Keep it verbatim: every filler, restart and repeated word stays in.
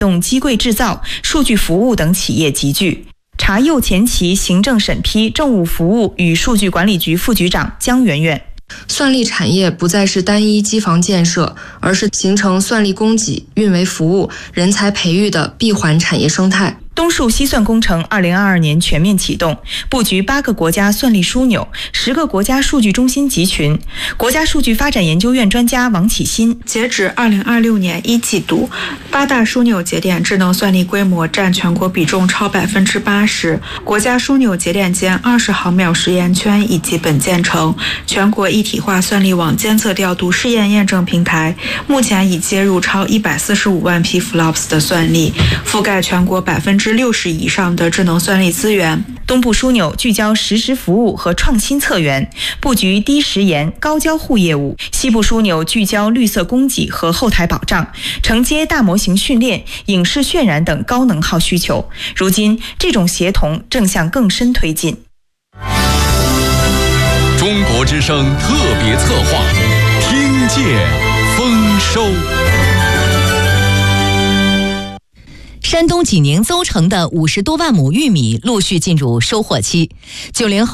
动机柜制造、数据服务等企业集聚。查右前旗行政审批政务服务与数据管理局副局长江媛媛。 算力产业不再是单一机房建设，而是形成算力供给、运维服务、人才培育的闭环产业生态。 东数西算工程二零二二年全面启动，布局八个国家算力枢纽，十个国家数据中心集群。国家数据发展研究院专家王启新， 截止二零二六年一季度，八大枢纽节点智能算力规模占全国比重超百分之八十，国家枢纽节点间二十毫秒实验圈以及本建成全国一体化算力网监测调度试验验证平台，目前已接入超一百四十五万批 F L O P S 的算力，覆盖全国百分之六十以上的智能算力资源。 东部枢纽聚焦实时服务和创新策源，布局低时延、高交互业务；西部枢纽聚焦绿色供给和后台保障，承接大模型训练、影视渲染等高能耗需求。如今，这种协同正向更深推进。 中国之声特别策划，听见丰收。 山东济宁邹城的五十多万亩玉米陆续进入收获期，九零后